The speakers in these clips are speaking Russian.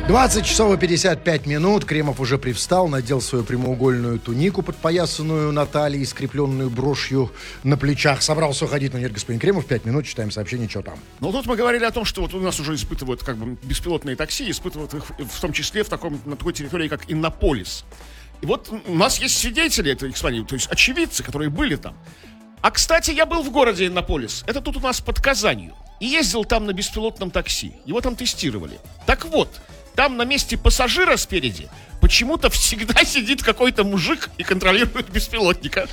20 часов и 55 минут. Кремов уже привстал, надел свою прямоугольную тунику, подпоясанную на талии, скрепленную брошью на плечах. Собрался уходить, но нет, господин Кремов, 5 минут, читаем сообщение, что там. Ну, тут мы говорили о том, что вот у нас уже испытывают как бы беспилотные такси, испытывают их в том числе на такой территории, как Иннополис. И вот у нас есть свидетели этой экспании, то есть очевидцы, которые были там. А, кстати, я был в городе Иннополис. Это тут у нас под Казанью. И ездил там на беспилотном такси. Его там тестировали. Так вот, там на месте пассажира спереди почему-то всегда сидит какой-то мужик и контролирует беспилотника.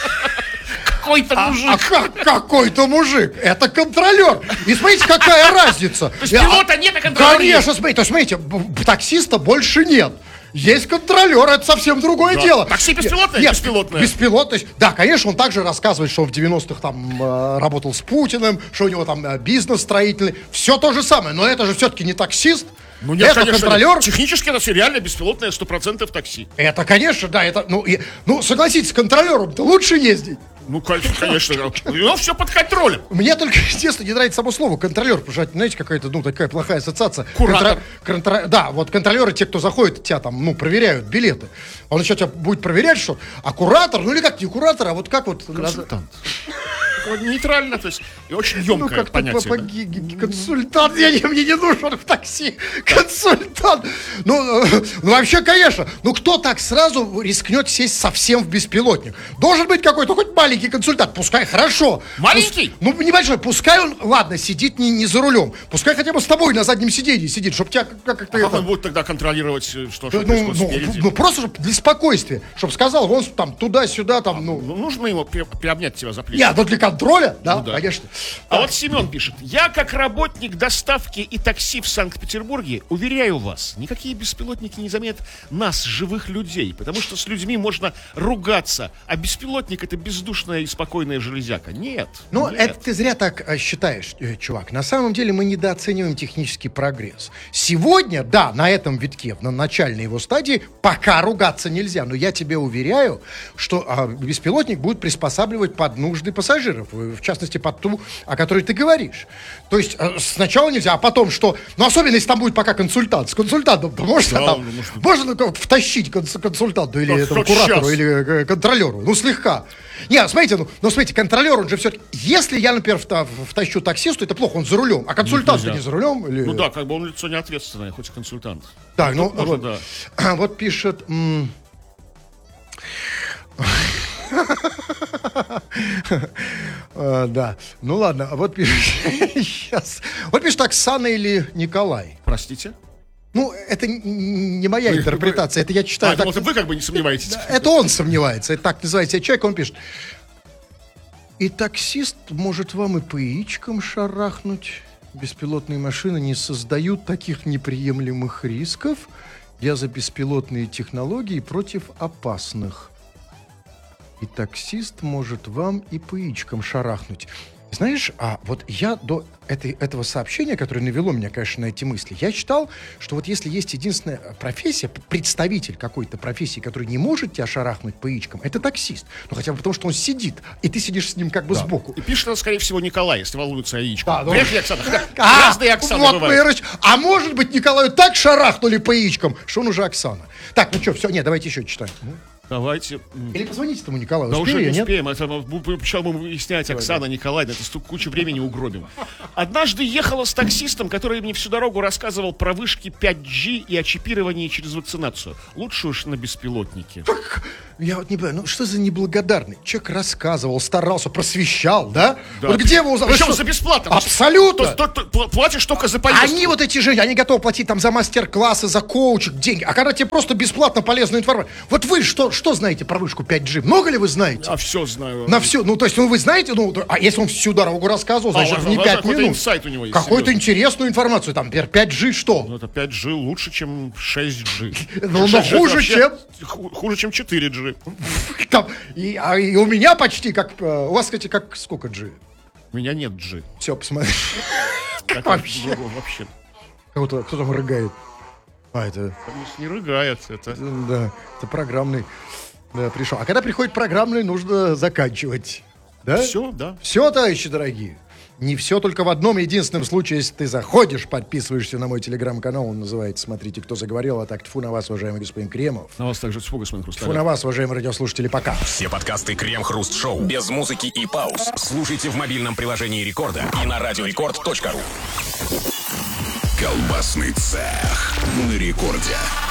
Какой-то мужик. А как какой-то мужик? Это контролер. И смотрите, какая разница. То есть пилота нет, а контролера нет. Конечно, смотрите, таксиста больше нет. Есть контролер, это совсем другое дело. Такси беспилотное? Нет, беспилотное. Беспилотность. Да, конечно, он также рассказывает, что он в 90-х там работал с Путиным, что у него там бизнес строительный. Все то же самое, но это же все-таки не таксист. Ну, нет, это конечно, контролер. Технически это все реально беспилотное 100% такси. Это, конечно, да, это, согласитесь, с контролером-то лучше ездить. Ну, конечно, но все под контролем. Мне только, естественно, не нравится само слово контролер, потому что, знаете, какая-то, такая плохая ассоциация. Куратор. Да, вот контролеры, те, кто заходит, тебя там, проверяют билеты. Он еще тебя будет проверять, что, а куратор, или как не куратор, а вот как вот... Консультант. Нейтрально, то есть, и очень емкое понятие. Консультант, мне не нужен в такси. Консультант. Вообще, конечно, кто так сразу рискнет сесть совсем в беспилотник? Должен быть какой-то хоть маленький консультант, пускай, хорошо. Маленький? Небольшой, пускай он, ладно, сидит не за рулем, пускай хотя бы с тобой на заднем сиденье сидит, чтобы тебя как-то... Как он будет тогда контролировать, что происходит спереди? Просто, чтобы для спокойствия, чтобы сказал, вон там, туда-сюда, там, нужно ему приобнять тебя за плечи. Нет, для контроля, да, конечно. А вот Семен пишет: я, как работник доставки и такси в Санкт-Петербурге, уверяю вас, никакие беспилотники не заменят нас, живых людей, потому что с людьми можно ругаться, а беспилотник — это бездушная и спокойная железяка. Нет. Это ты зря так считаешь, чувак. На самом деле мы недооцениваем технический прогресс. Сегодня, да, на этом витке, на начальной его стадии, пока ругаться нельзя, но я тебе уверяю, что беспилотник будет приспосабливать под нужды пассажиров, в частности, под ту, о которой ты говоришь. То есть сначала нельзя, а потом что? Особенно, если там будет пока консультант. С консультантом можно втащить консультанту или этому куратору, или контролеру. Слегка. Нет, смотрите, контролер, он же все-таки... Если я, например, втащу таксисту, это плохо, он за рулем. А консультант-то не за рулем? Или... как бы он лицо неответственное, хоть и консультант. Так, вот пишет... Да, ладно, вот пишет сейчас. Вот пишет Оксана или Николай. Простите? Это не моя интерпретация, это я читаю. Вы как бы не сомневаетесь. Это он сомневается, это так называется человек, он пишет. И таксист может вам и по яичкам шарахнуть. Беспилотные машины не создают таких неприемлемых рисков. Я за беспилотные технологии против опасных. И таксист может вам и по яичкам шарахнуть. Знаешь, вот я до этого сообщения, которое навело меня, конечно, на эти мысли, я считал, что вот если есть единственная профессия, представитель какой-то профессии, который не может тебя шарахнуть по яичкам, это таксист. Хотя бы потому, что он сидит, и ты сидишь с ним как бы сбоку. И пишет, скорее всего, Николай, если волнуется о яичках. Да, вряд ли Оксана. Разные Оксаны бывают. А может быть, Николаю так шарахнули по яичкам, что он уже Оксана. Так, все, давайте еще читаем. Давайте. Или позвоните этому Николаю. Да уже не успеем. Сначала будем выяснять, Оксана, Николай, это кучу времени угробим. Однажды ехала с таксистом, который мне всю дорогу рассказывал про вышки 5G и о чипировании через вакцинацию. Лучше уж на беспилотнике. Я вот не понимаю, что за неблагодарный? Человек рассказывал, старался, просвещал, да? Да. Вот где его... Причем за бесплатно. Абсолютно. Платишь только за поездку. Они вот эти же, они готовы платить там за мастер-классы, за коучинг, деньги. А когда тебе просто бесплатно полезную информацию. Вот вы что знаете про вышку 5G? Много ли вы знаете? Все знаю. На все. То есть, вы знаете, а если он всю дорогу рассказывал, значит, не 5 минут. Какой-то инсайт у него есть. Какую-то интересную информацию. Там, например, 5G что? Это 5G лучше, чем 6G. Но хуже, чем... Хуже, чем 4G. И у меня почти как... У вас, кстати, как сколько G? У меня нет G. Все, посмотри. Как вообще? Кто там рыгает? Это... Не рыгает, это... Да, это программный. Да, пришел. А когда приходит программный, нужно заканчивать. Да? Все, да. Все, товарищи дорогие. Не все только в одном единственном случае, если ты заходишь, подписываешься на мой телеграм-канал, он называется «Смотрите, кто заговорил», а так тьфу на вас, уважаемый господин Кремов. На вас также тьфу, господин Тьфу Хрусталев. на вас, уважаемые радиослушатели, пока. Все подкасты Крем-Хруст-Шоу без музыки и пауз слушайте в мобильном приложении Рекорда и на радиорекорд.ру. Колбасный цех на Рекорде.